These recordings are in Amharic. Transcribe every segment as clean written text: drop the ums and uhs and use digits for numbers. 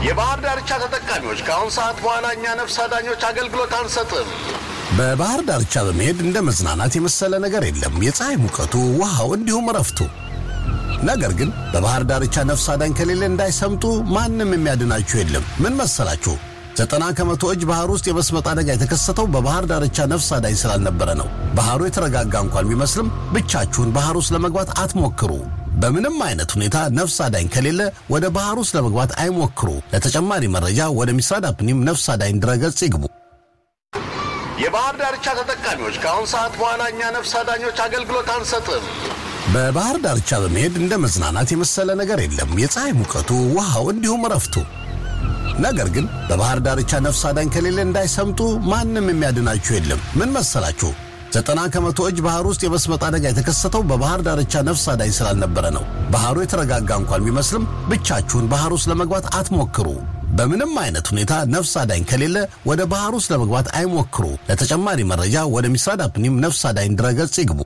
የባህር ዳርቻ ተጠቃሚዎች ከአሁን ሰዓት በኋላ እኛ ነፍስ አዳኞች አገልግሎት አንሰጥም። በባህር ዳርቻ በመሄድ እንደ መዝናናት የመሰለ ነገር የለም። የፀሐይ ሙቀቱ፣ ውሃው እንዲሁም ረፍቱ። ነገር ግን በባህር ዳርቻ ነፍስ አዳኝ ከሌለ እንዳይሰምጡ ማንም የሚያድናችሁ የለም። ምን መሰላችሁ? 90% እጅ ባህር ውስጥ የመስመጥ አደጋ የተከሰተው በባህር ዳርቻ ነፍስ አዳኝ ስላልነበረ ነው። ባህሩ የተረጋጋ እንኳን ቢመስልም ብቻችሁን ባህር ውስጥ ለመግባት አትሞክሩ። በምንም አይነት ሁኔታ ነፍስ አዳኝ ከሌለ ወደ ባህር ውስጥ ለመግባት አይሞክሩ። ለተጨማሪ መረጃ ወደ ሚስራድ አፕኒም ነፍስ አዳኝ ድረገጽ ይግቡ። የባህር ዳርቻ ተጠቃሚዎች ከአሁን ሰዓት በኋላ እኛ ነፍስ አዳኞች አገልግሎት አንሰጥም። በባህር ዳርቻ በመሄድ እንደ መዝናናት የመሰለ ነገር የለም። የፀሐይ ሙቀቱ፣ ውሃው እንዲሁም ረፍቱ። ነገር ግን በባህር ዳርቻ ነፍስ አዳኝ ከሌለ እንዳይሰምጡ ማንም የሚያድናችሁ የለም። ምን መሰላችሁ? 90% እጅ ባህር ውስጥ የመስመጥ አደጋ የተከሰተው በባህር ዳርቻ ነፍስ አዳኝ ስላልነበረ ነው። ባህሩ የተረጋጋ እንኳን ቢመስልም ብቻችሁን ባህር ውስጥ ለመግባት አትሞክሩ። በምንም አይነት ሁኔታ ነፍስ አዳኝ ከሌለ ወደ ባህር ውስጥ ለመግባት አይሞክሩ። ለተጨማሪ መረጃ ወደ ሚስራድ አፕኒም ነፍስ አዳኝ ድረገጽ ይግቡ።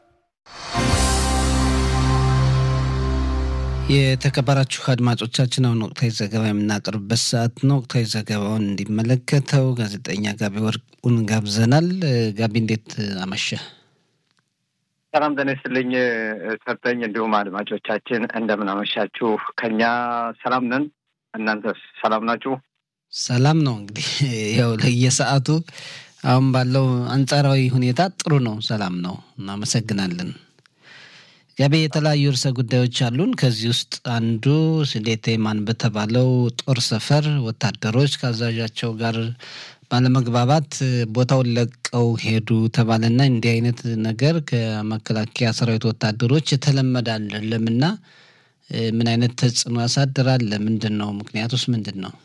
የተከበራችሁ አድማጮቻችን አሁን ወቅታዊ ዘገባ የምናቀርብበት ሰዓት ነው። ወቅታዊ ዘገባውን እንዲመለከተው ጋዜጠኛ ጋቢ ወርቁን ጋብዘናል። ጋቢ እንዴት አመሸ? ሰላም ደህና ሰርተኝ እንዲሁም አድማጮቻችን እንደምን አመሻችሁ? ከኛ ሰላም ነን። እናንተ ሰላም ናችሁ? ሰላም ነው። እንግዲህ ያው ለየሰዓቱ አሁን ባለው አንጻራዊ ሁኔታ ጥሩ ነው፣ ሰላም ነው። እናመሰግናለን። ጋቢ የተለያዩ ርዕሰ ጉዳዮች አሉን። ከዚህ ውስጥ አንዱ ስዴቴማን በተባለው ጦር ሰፈር ወታደሮች ከአዛዣቸው ጋር ባለመግባባት ቦታውን ለቀው ሄዱ ተባለና እንዲህ አይነት ነገር ከመከላከያ ሰራዊት ወታደሮች የተለመደ አይደለምና ምን አይነት ተጽዕኖ ያሳድራል? ለምንድን ነው? ምክንያቱስ ምንድን ነው?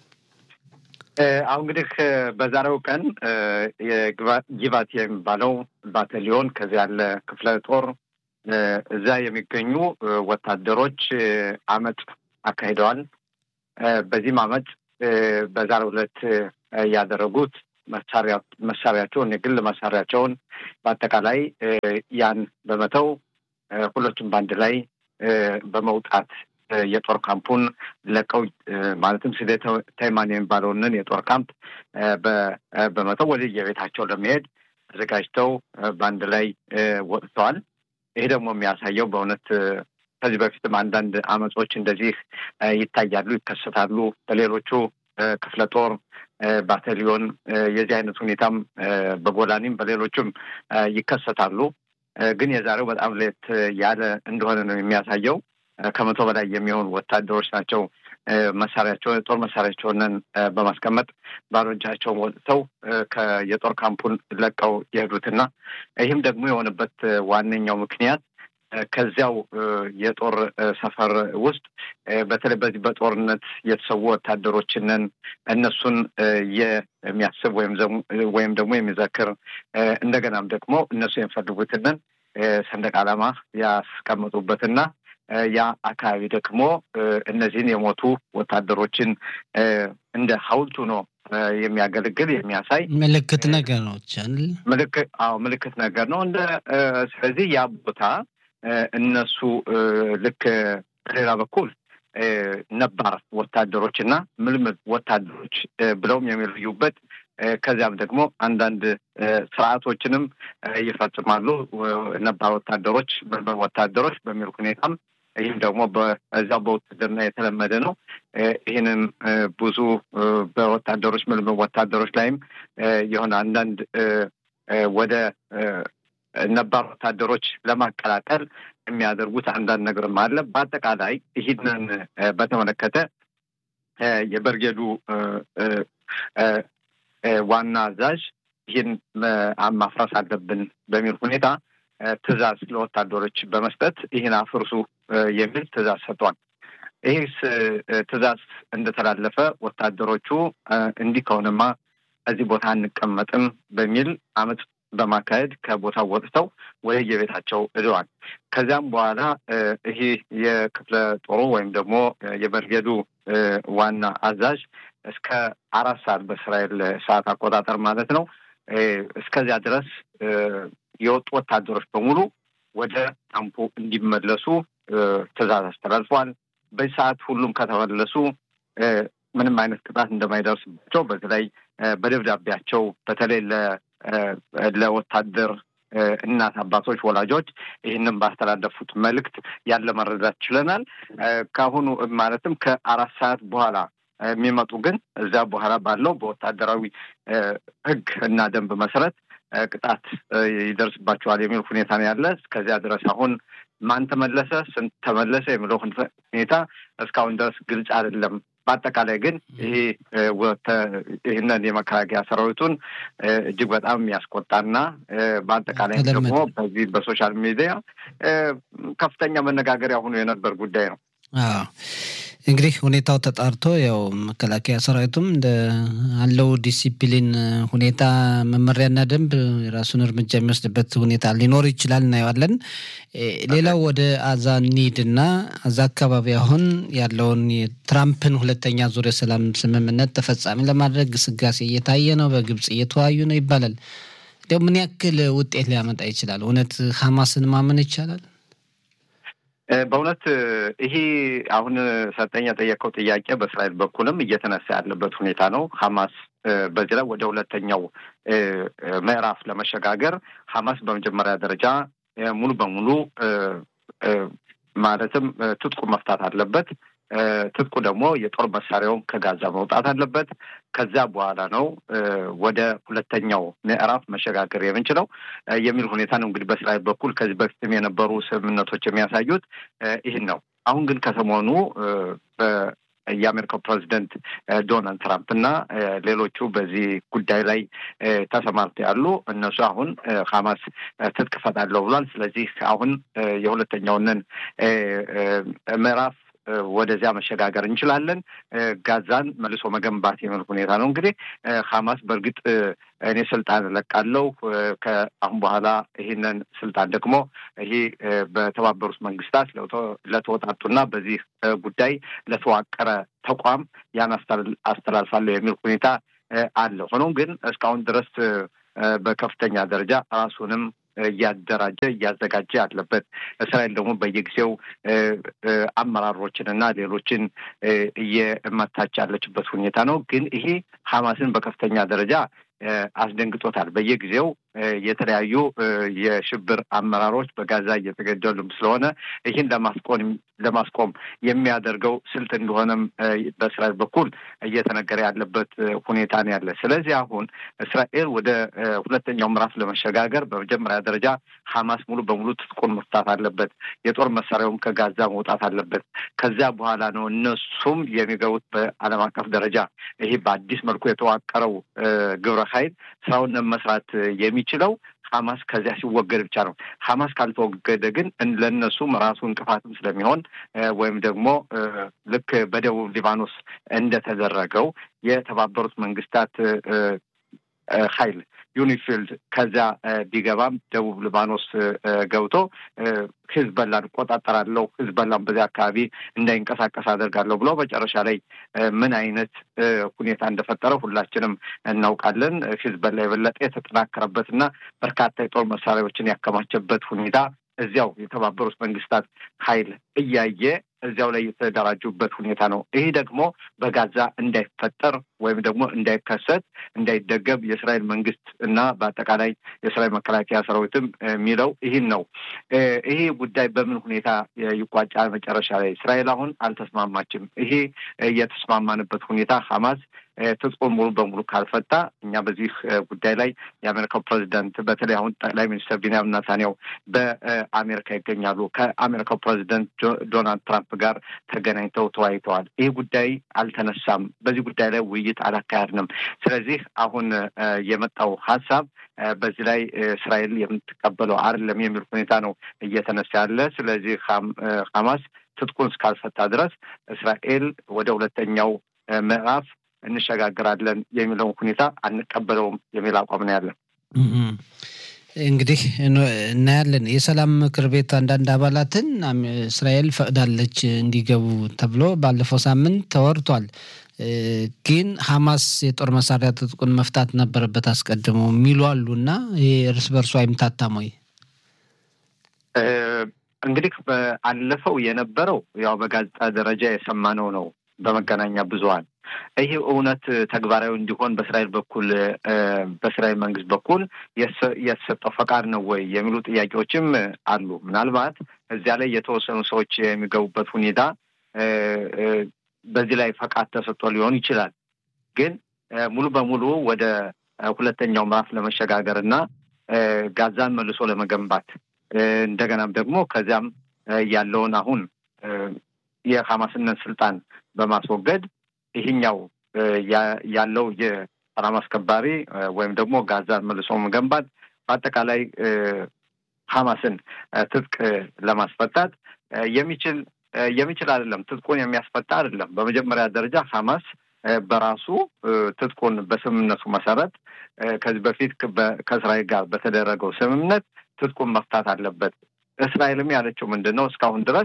አሁን እንግዲህ በዛሬው ቀን የጊባት የሚባለው ባታሊዮን ከዚያ ያለ ክፍለ ጦር እዛ የሚገኙ ወታደሮች አመጽ አካሂደዋል። በዚህም አመጽ በዛሬው ዕለት ያደረጉት መሳሪያቸውን የግል መሳሪያቸውን በአጠቃላይ ያን በመተው ሁለቱም ባንድ ላይ በመውጣት የጦር ካምፑን ለቀው ማለትም ስዴቴማን የሚባለውን የጦር ካምፕ በመተው ወደ የቤታቸው ለመሄድ ተዘጋጅተው ባንድ ላይ ወጥተዋል። ይሄ ደግሞ የሚያሳየው በእውነት ከዚህ በፊትም አንዳንድ አመጾች እንደዚህ ይታያሉ፣ ይከሰታሉ። በሌሎቹ ክፍለ ጦር ባታሊዮን የዚህ አይነት ሁኔታም በጎላኒም በሌሎችም ይከሰታሉ። ግን የዛሬው በጣም ለየት ያለ እንደሆነ ነው የሚያሳየው። 100 በላይ የሚሆኑ ወታደሮች ናቸው ጦር መሳሪያቸውን በማስቀመጥ ባሮጃቸውን ወጥተው የጦር ካምፑን ለቀው የሄዱትና ይህም ደግሞ የሆነበት ዋነኛው ምክንያት ከዚያው የጦር ሰፈር ውስጥ በተለይ በዚህ በጦርነት የተሰዉ ወታደሮችን እነሱን የሚያስብ ወይም ደግሞ የሚዘክር እንደገናም ደግሞ እነሱ የሚፈልጉትን ሰንደቅ ዓላማ ያስቀምጡበትና ያ አካባቢ ደግሞ እነዚህን የሞቱ ወታደሮችን እንደ ሐውልት ነው የሚያገለግል የሚያሳይ ምልክት ነገር ነው። ምልክት ነገር ነው። ስለዚህ ያ ቦታ እነሱ ልክ በሌላ በኩል ነባር ወታደሮችና ምልምል ወታደሮች ብለውም የሚለዩበት ከዚያም ደግሞ አንዳንድ ስርዓቶችንም ይፈጽማሉ። ነባር ወታደሮች ምልምል ወታደሮች በሚል ሁኔታም ይህም ደግሞ በዛው በውትድርና የተለመደ ነው። ይህንም ብዙ በወታደሮች ምልምል ወታደሮች ላይም የሆነ አንዳንድ ወደ ነባር ወታደሮች ለማቀላቀል የሚያደርጉት አንዳንድ ነገርም አለ። በአጠቃላይ ይህንን በተመለከተ የብርጌዱ ዋና አዛዥ ይህን ማፍረስ አለብን በሚል ሁኔታ ትዕዛዝ ለወታደሮች በመስጠት ይህን አፍርሱ የሚል ትዕዛዝ ሰጥቷል። ይህ ትዕዛዝ እንደተላለፈ ወታደሮቹ እንዲህ ከሆነማ እዚህ ቦታ አንቀመጥም በሚል አመጽ በማካሄድ ከቦታው ወጥተው ወደ የቤታቸው ሄደዋል። ከዚያም በኋላ ይሄ የክፍለ ጦሩ ወይም ደግሞ የብርጌዱ ዋና አዛዥ እስከ 4 ሰዓት በእስራኤል ሰዓት አቆጣጠር ማለት ነው እስከዚያ ድረስ የወጡ ወታደሮች በሙሉ ወደ ካምፑ እንዲመለሱ ትዕዛዝ አስተላልፏል። በሰዓት ሁሉም ከተመለሱ ምንም አይነት ቅጣት እንደማይደርስባቸው በተለይ በደብዳቤያቸው በተለይ ለወታደር እናት አባቶች ወላጆች ይህንን ባስተላለፉት መልእክት ያለ መረዳት ችለናል። ካሁኑ ማለትም ከ4 ሰዓት በኋላ የሚመጡ ግን እዛ በኋላ ባለው በወታደራዊ ሕግ እና ደንብ መሰረት ቅጣት ይደርስባቸዋል የሚል ሁኔታ ነው ያለ። እስከዚያ ድረስ አሁን ማን ተመለሰ ስንት ተመለሰ የሚለው ሁኔታ እስካሁን ድረስ ግልጽ አይደለም። በአጠቃላይ ግን ይህንን የመከላከያ ሰራዊቱን እጅግ በጣም የሚያስቆጣና በአጠቃላይ ደግሞ በዚህ በሶሻል ሚዲያ ከፍተኛ መነጋገሪያ ሆኖ የነበር ጉዳይ ነው። እንግዲህ ሁኔታው ተጣርቶ ያው መከላከያ ሰራዊቱም እንደ አለው ዲሲፕሊን ሁኔታ መመሪያና ደንብ የራሱን እርምጃ የሚወስድበት ሁኔታ ሊኖር ይችላል እናየዋለን። ሌላው ወደ አዛ እንሂድና አዛ አካባቢ አሁን ያለውን የትራምፕን ሁለተኛ ዙር የሰላም ስምምነት ተፈጻሚ ለማድረግ ግስጋሴ እየታየ ነው። በግብጽ እየተወያዩ ነው ይባላል። እንደው ምን ያክል ውጤት ሊያመጣ ይችላል? እውነት ሐማስን ማመን ይቻላል? በእውነት ይሄ አሁን ሰጠኝ የጠየቀው ጥያቄ በእስራኤል በኩልም እየተነሳ ያለበት ሁኔታ ነው። ሐማስ በዚህ ላይ ወደ ሁለተኛው ምዕራፍ ለመሸጋገር ሐማስ በመጀመሪያ ደረጃ ሙሉ በሙሉ ማለትም ትጥቁ መፍታት አለበት። ትጥቁ ደግሞ የጦር መሳሪያውን ከጋዛ መውጣት አለበት። ከዛ በኋላ ነው ወደ ሁለተኛው ምዕራፍ መሸጋገር የምንችለው የሚል ሁኔታ ነው። እንግዲህ በእስራኤል በኩል ከዚህ በፊትም የነበሩ ስምምነቶች የሚያሳዩት ይህን ነው። አሁን ግን ከሰሞኑ የአሜሪካው ፕሬዚደንት ዶናልድ ትራምፕ እና ሌሎቹ በዚህ ጉዳይ ላይ ተሰማርተው ያሉ እነሱ አሁን ሐማስ ትጥቅ ፈታለሁ ብሏል። ስለዚህ አሁን የሁለተኛውን ምዕራፍ ወደዚያ መሸጋገር እንችላለን፣ ጋዛን መልሶ መገንባት የሚል ሁኔታ ነው። እንግዲህ ሐማስ በእርግጥ እኔ ስልጣን እለቃለሁ ከአሁን በኋላ ይህንን ስልጣን ደግሞ ይሄ በተባበሩት መንግስታት ለተወጣጡና በዚህ ጉዳይ ለተዋቀረ ተቋም ያን አስተላልፋለሁ የሚል ሁኔታ አለ። ሆኖም ግን እስካሁን ድረስ በከፍተኛ ደረጃ ራሱንም እያደራጀ እያዘጋጀ ያለበት እስራኤል ደግሞ በየጊዜው አመራሮችን እና ሌሎችን እየመታች ያለችበት ሁኔታ ነው። ግን ይሄ ሐማስን በከፍተኛ ደረጃ አስደንግጦታል። በየጊዜው የተለያዩ የሽብር አመራሮች በጋዛ እየተገደሉም ስለሆነ ይህን ለማስቆም የሚያደርገው ስልት እንደሆነም በእስራኤል በኩል እየተነገረ ያለበት ሁኔታ ነው ያለ። ስለዚህ አሁን እስራኤል ወደ ሁለተኛው ምዕራፍ ለመሸጋገር በመጀመሪያ ደረጃ ሐማስ ሙሉ በሙሉ ትጥቁን መፍታት አለበት፣ የጦር መሳሪያውም ከጋዛ መውጣት አለበት። ከዚያ በኋላ ነው እነሱም የሚገቡት በዓለም አቀፍ ደረጃ ይሄ በአዲስ መልኩ የተዋቀረው ግብረ ኃይል ስራውን መስራት የሚችለው ሐማስ ከዚያ ሲወገድ ብቻ ነው። ሐማስ ካልተወገደ ግን ለእነሱም ራሱ እንቅፋትም ስለሚሆን ወይም ደግሞ ልክ በደቡብ ሊባኖስ እንደተደረገው የተባበሩት መንግስታት ኃይል ዩኒፊልድ ከዚያ ቢገባም ደቡብ ሊባኖስ ገብቶ ሂዝቦላን እቆጣጠራለሁ፣ ሂዝቦላን በዚያ አካባቢ እንዳይንቀሳቀስ አደርጋለሁ ብሎ መጨረሻ ላይ ምን አይነት ሁኔታ እንደፈጠረ ሁላችንም እናውቃለን። ሂዝቦላ የበለጠ የተጠናከረበትና በርካታ የጦር መሳሪያዎችን ያከማቸበት ሁኔታ እዚያው የተባበሩት መንግስታት ኃይል እያየ እዚያው ላይ የተደራጁበት ሁኔታ ነው። ይሄ ደግሞ በጋዛ እንዳይፈጠር ወይም ደግሞ እንዳይከሰት እንዳይደገም የእስራኤል መንግስት እና በአጠቃላይ የእስራኤል መከላከያ ሰራዊትም የሚለው ይህን ነው። ይሄ ጉዳይ በምን ሁኔታ ይቋጫል? መጨረሻ ላይ እስራኤል አሁን አልተስማማችም። ይሄ የተስማማንበት ሁኔታ ሐማስ ትጥቁን ሙሉ በሙሉ ካልፈታ እኛ በዚህ ጉዳይ ላይ የአሜሪካው ፕሬዚዳንት በተለይ አሁን ጠቅላይ ሚኒስትር ቢንያሚን ኔታንያሁ በአሜሪካ ይገኛሉ። ከአሜሪካው ፕሬዚዳንት ዶናልድ ትራምፕ ጋር ተገናኝተው ተወያይተዋል። ይህ ጉዳይ አልተነሳም። በዚህ ጉዳይ ላይ ውይይት አላካሄድንም። ስለዚህ አሁን የመጣው ሀሳብ በዚህ ላይ እስራኤል የምትቀበለው አይደለም የሚል ሁኔታ ነው እየተነሳ ያለ። ስለዚህ ሐማስ ትጥቁን እስካልፈታ ድረስ እስራኤል ወደ ሁለተኛው ምዕራፍ እንሸጋግራለን የሚለውን ሁኔታ አንቀበለውም የሚል አቋም ነው ያለን። እንግዲህ እናያለን። የሰላም ምክር ቤት አንዳንድ አባላትን እስራኤል ፈቅዳለች እንዲገቡ ተብሎ ባለፈው ሳምንት ተወርቷል። ግን ሐማስ የጦር መሳሪያ ትጥቁን መፍታት ነበረበት አስቀድሞ የሚሉ አሉና ይሄ እርስ በርሱ አይምታታም ወይ? እንግዲህ አለፈው የነበረው ያው በጋዜጣ ደረጃ የሰማነው ነው። በመገናኛ ብዙሃን ይሄ እውነት ተግባራዊ እንዲሆን በእስራኤል መንግስት በኩል የተሰጠው ፈቃድ ነው ወይ የሚሉ ጥያቄዎችም አሉ። ምናልባት እዚያ ላይ የተወሰኑ ሰዎች የሚገቡበት ሁኔታ በዚህ ላይ ፈቃድ ተሰጥቶ ሊሆን ይችላል። ግን ሙሉ በሙሉ ወደ ሁለተኛው ምዕራፍ ለመሸጋገርና ጋዛን መልሶ ለመገንባት እንደገናም ደግሞ ከዚያም ያለውን አሁን የሐማስን ስልጣን በማስወገድ ይህኛው ያለው የሰላም አስከባሪ ወይም ደግሞ ጋዛን መልሶ መገንባት በአጠቃላይ ሐማስን ትጥቅ ለማስፈታት የሚችል አይደለም። ትጥቁን የሚያስፈታ አይደለም። በመጀመሪያ ደረጃ ሐማስ በራሱ ትጥቁን በስምምነቱ መሰረት ከዚህ በፊት ከእስራኤል ጋር በተደረገው ስምምነት ትጥቁን መፍታት አለበት። እስራኤልም ያለችው ምንድነው? እስካሁን ድረስ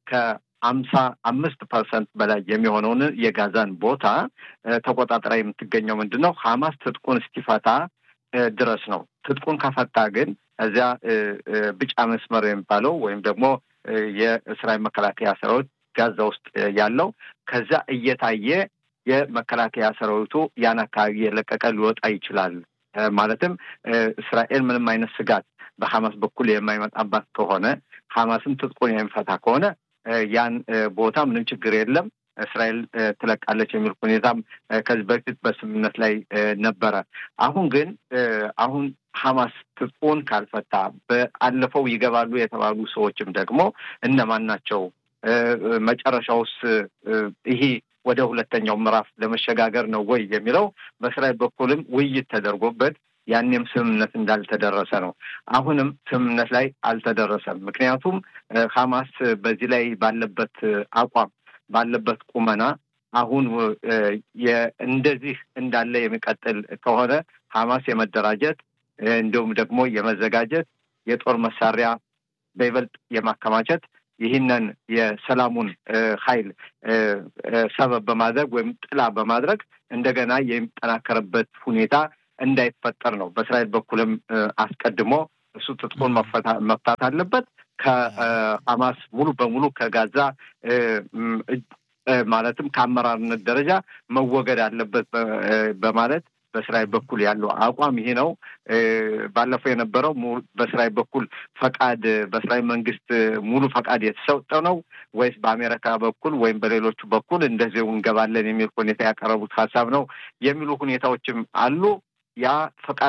ከ55% በላይ የሚሆነውን የጋዛን ቦታ ተቆጣጥራ የምትገኘው ምንድነው? ሐማስ ትጥቁን እስኪፈታ ድረስ ነው። ትጥቁን ከፈታ ግን እዚያ ቢጫ መስመር የሚባለው ወይም ደግሞ የእስራኤል መከላከያ ሰራዊት ጋዛ ውስጥ ያለው ከዛ እየታየ የመከላከያ ሰራዊቱ ያን አካባቢ የለቀቀ ሊወጣ ይችላል። ማለትም እስራኤል ምንም አይነት ስጋት በሐማስ በኩል የማይመጣባት ከሆነ ሐማስም ትጥቁን የሚፈታ ከሆነ ያን ቦታ ምንም ችግር የለም እስራኤል ትለቃለች የሚል ሁኔታም ከዚህ በፊት በስምምነት ላይ ነበረ። አሁን ግን ሐማስ ትጥቁን ካልፈታ በአለፈው ይገባሉ የተባሉ ሰዎችም ደግሞ እነማን ናቸው? መጨረሻውስ ይሄ ወደ ሁለተኛው ምዕራፍ ለመሸጋገር ነው ወይ የሚለው በእስራኤል በኩልም ውይይት ተደርጎበት ያንንም ስምምነት እንዳልተደረሰ ነው። አሁንም ስምምነት ላይ አልተደረሰም። ምክንያቱም ሐማስ በዚህ ላይ ባለበት አቋም ባለበት ቁመና አሁን እንደዚህ እንዳለ የሚቀጥል ከሆነ ሐማስ የመደራጀት እንዲሁም ደግሞ የመዘጋጀት የጦር መሳሪያ በይበልጥ የማከማቸት ይህንን የሰላሙን ኃይል ሰበብ በማድረግ ወይም ጥላ በማድረግ እንደገና የሚጠናከርበት ሁኔታ እንዳይፈጠር ነው። በእስራኤል በኩልም አስቀድሞ እሱ ትጥቁን መፍታት አለበት። ከሐማስ ሙሉ በሙሉ ከጋዛ ማለትም ከአመራርነት ደረጃ መወገድ አለበት በማለት በእስራኤል በኩል ያለው አቋም ይሄ ነው። ባለፈው የነበረው በእስራኤል በኩል በእስራኤል መንግስት ሙሉ ፈቃድ የተሰጠው ነው ወይስ በአሜሪካ በኩል ወይም በሌሎቹ በኩል እንደዚሁ እንገባለን የሚል ሁኔታ ያቀረቡት ሀሳብ ነው የሚሉ ሁኔታዎችም አሉ። ያ ፈቃድ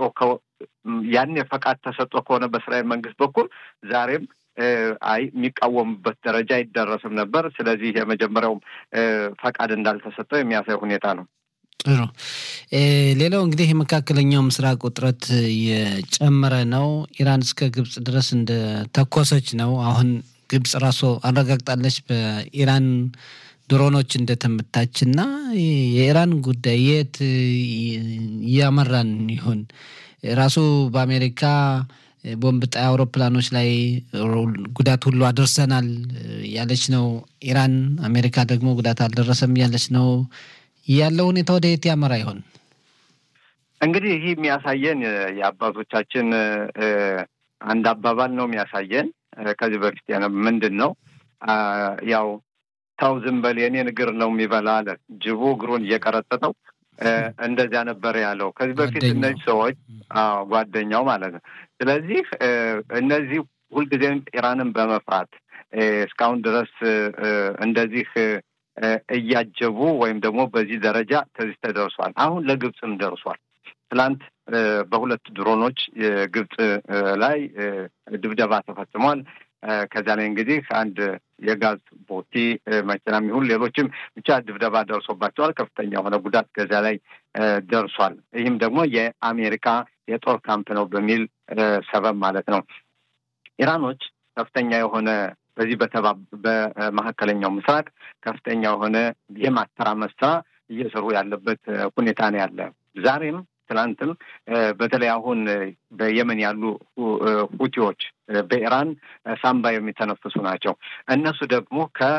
ተሰጥቶ ከሆነ በእስራኤል መንግስት በኩል ዛሬም የሚቃወሙበት ደረጃ አይደረስም ነበር። ስለዚህ የመጀመሪያው ፈቃድ እንዳልተሰጠው የሚያሳይ ሁኔታ ነው። ጥሩ። ሌላው እንግዲህ የመካከለኛው ምስራቅ ውጥረት የጨመረ ነው። ኢራን እስከ ግብጽ ድረስ እንደተኮሰች ነው። አሁን ግብጽ ራሷ አረጋግጣለች በኢራን ድሮኖች እንደተመታችና የኢራን ጉዳይ የት ያመራን ይሆን? ራሱ በአሜሪካ ቦምብ ጣይ አውሮፕላኖች ላይ ጉዳት ሁሉ አደርሰናል ያለች ነው ኢራን። አሜሪካ ደግሞ ጉዳት አልደረሰም ያለች ነው። ያለው ሁኔታ ወደ የት ያመራ ይሆን? እንግዲህ ይህ የሚያሳየን የአባቶቻችን አንድ አባባል ነው የሚያሳየን። ከዚህ በፊት ምንድን ነው ያው ታው ዝም በል የኔን እግር ነው የሚበላ አለ ጅቡ እግሩን እየቀረጠጠው እንደዚያ ነበር ያለው ከዚህ በፊት እነዚህ ሰዎች ጓደኛው ማለት ነው። ስለዚህ እነዚህ ሁልጊዜም ኢራንን በመፍራት እስካሁን ድረስ እንደዚህ እያጀቡ ወይም ደግሞ በዚህ ደረጃ ተደርሷል። አሁን ለግብጽም ደርሷል። ትላንት በሁለት ድሮኖች ግብጽ ላይ ድብደባ ተፈጽሟል። ከዛ ላይ እንግዲህ አንድ የጋዝ ቦቲ መኪናም ይሁን ሌሎችም ብቻ ድብደባ ደርሶባቸዋል። ከፍተኛ የሆነ ጉዳት ከዛ ላይ ደርሷል። ይህም ደግሞ የአሜሪካ የጦር ካምፕ ነው በሚል ሰበብ ማለት ነው። ኢራኖች ከፍተኛ የሆነ በዚህ በመካከለኛው ምስራቅ ከፍተኛ የሆነ የማተራመስ ስራ እየሰሩ ያለበት ሁኔታ ነው ያለ። ዛሬም ትላንትም በተለይ አሁን በየመን ያሉ ሁቲዎች በኢራን ሳምባ የሚተነፍሱ ናቸው። እነሱ ደግሞ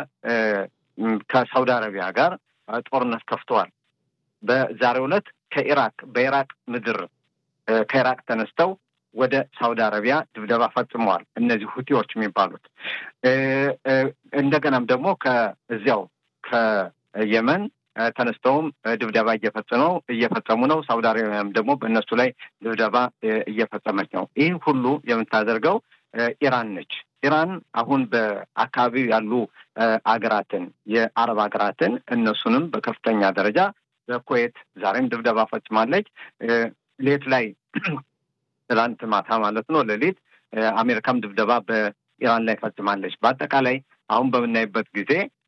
ከሳውዲ አረቢያ ጋር ጦርነት ከፍተዋል። በዛሬው ዕለት በኢራቅ ምድር ከኢራቅ ተነስተው ወደ ሳውዲ አረቢያ ድብደባ ፈጽመዋል። እነዚህ ሁቲዎች የሚባሉት እንደገናም ደግሞ ከዚያው የመን ተነስተውም ድብደባ እየፈጸሙ ነው። ሳውዲ አረቢያም ደግሞ በእነሱ ላይ ድብደባ እየፈጸመች ነው። ይህ ሁሉ የምታደርገው ኢራን ነች። ኢራን አሁን በአካባቢው ያሉ አገራትን የአረብ አገራትን እነሱንም በከፍተኛ ደረጃ በኩዌት ዛሬም ድብደባ ፈጽማለች። ሌት ላይ ትላንት ማታ ማለት ነው ሌሊት አሜሪካም ድብደባ በኢራን ላይ ፈጽማለች። በአጠቃላይ አሁን በምናይበት ጊዜ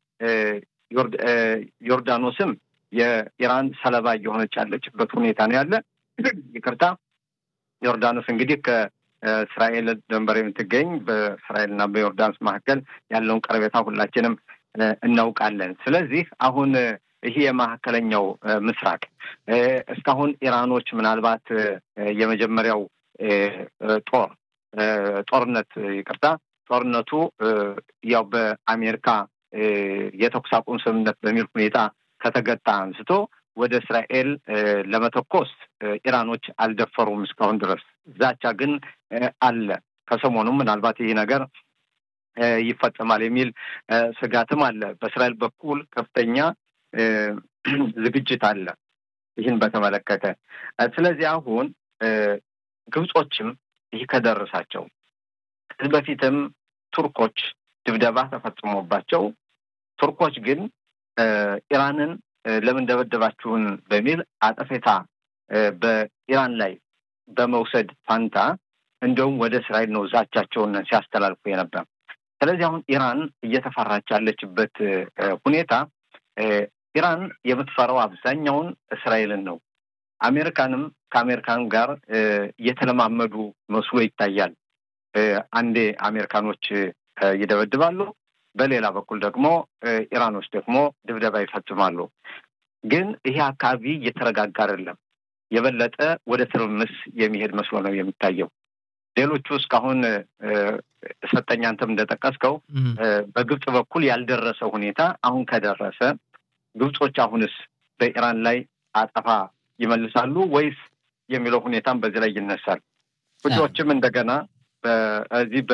ዮርዳኖስም የኢራን ሰለባ እየሆነች ያለችበት ሁኔታ ነው ያለ። ይቅርታ ዮርዳኖስ እንግዲህ ከእስራኤል ድንበር የምትገኝ በእስራኤልና በዮርዳኖስ መካከል ያለውን ቀረቤታ ሁላችንም እናውቃለን። ስለዚህ አሁን ይሄ የመካከለኛው ምስራቅ እስካሁን ኢራኖች ምናልባት የመጀመሪያው ጦርነቱ ያው በአሜሪካ የተኩስ አቁም ስምምነት በሚል ሁኔታ ከተገጣ አንስቶ ወደ እስራኤል ለመተኮስ ኢራኖች አልደፈሩም እስካሁን ድረስ። ዛቻ ግን አለ። ከሰሞኑም ምናልባት ይሄ ነገር ይፈጸማል የሚል ስጋትም አለ። በእስራኤል በኩል ከፍተኛ ዝግጅት አለ ይህን በተመለከተ። ስለዚህ አሁን ግብጾችም ይህ ከደረሳቸው ከዚህ በፊትም ቱርኮች ድብደባ ተፈጽሞባቸው ቱርኮች ግን ኢራንን ለምን ደበደባችሁን በሚል አጠፌታ በኢራን ላይ በመውሰድ ፋንታ እንደውም ወደ እስራኤል ነው ዛቻቸውን ሲያስተላልፉ የነበር። ስለዚህ አሁን ኢራን እየተፈራች ያለችበት ሁኔታ ኢራን የምትፈራው አብዛኛውን እስራኤልን ነው። አሜሪካንም ከአሜሪካን ጋር እየተለማመዱ መስሎ ይታያል። አንዴ አሜሪካኖች ይደበድባሉ፣ በሌላ በኩል ደግሞ ኢራኖች ደግሞ ድብደባ ይፈጽማሉ። ግን ይሄ አካባቢ እየተረጋጋ አይደለም። የበለጠ ወደ ትርምስ የሚሄድ መስሎ ነው የሚታየው። ሌሎቹ እስካሁን ሰጠኛ አንተም እንደጠቀስከው በግብጽ በኩል ያልደረሰ ሁኔታ አሁን ከደረሰ ግብጾች አሁንስ በኢራን ላይ አጠፋ ይመልሳሉ ወይስ የሚለው ሁኔታም በዚህ ላይ ይነሳል። ብዙዎችም እንደገና በዚህ